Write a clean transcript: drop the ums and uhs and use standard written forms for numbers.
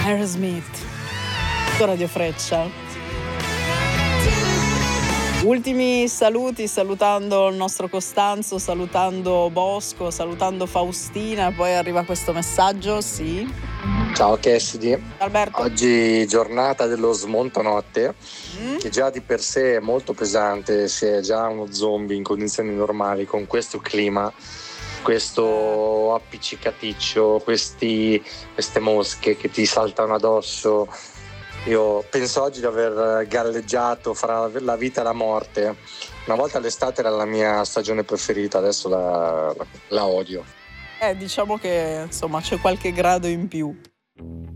Aerosmith. Radio Freccia. Ultimi saluti, salutando il nostro Costanzo, salutando Bosco, salutando Faustina, poi arriva questo messaggio, sì. Ciao Cassidy, Alberto. oggi giornata dello smontonotte, che già di per sé è molto pesante, si è già uno zombie in condizioni normali con questo clima, questo appiccicaticcio, queste mosche che ti saltano addosso. Io penso oggi di aver galleggiato fra la vita e la morte. Una volta l'estate era la mia stagione preferita, adesso la odio. Diciamo che insomma c'è qualche grado in più.